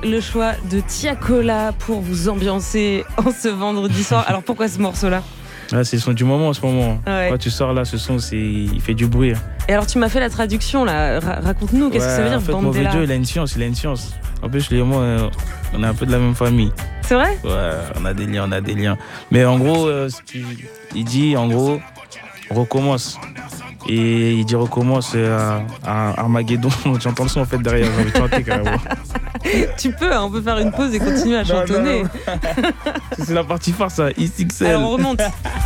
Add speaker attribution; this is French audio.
Speaker 1: le choix de Tiakola pour vous ambiancer en ce vendredi soir. Alors pourquoi ce morceau-là ?
Speaker 2: Ah, c'est le son du moment en ce moment.
Speaker 1: Ouais.
Speaker 2: Quand tu sors là, ce son, il fait du bruit.
Speaker 1: Et alors tu m'as fait la traduction là, raconte-nous, qu'est-ce que ça veut dire
Speaker 2: en fait,
Speaker 1: Bandela ?
Speaker 2: Mauvais Joe, il a une science. En plus, lui et moi, on est un peu de la même famille.
Speaker 1: C'est vrai ?
Speaker 2: Ouais, on a des liens. Mais en gros, il dit, recommence. Et il dit recommence à Armageddon. J'entends le son en fait derrière, j'ai envie de chanter carrément.
Speaker 1: Tu peux, hein, on peut faire une pause et continuer à chantonner.
Speaker 2: Non. C'est la partie forte ça, XXL.
Speaker 1: Alors on remonte.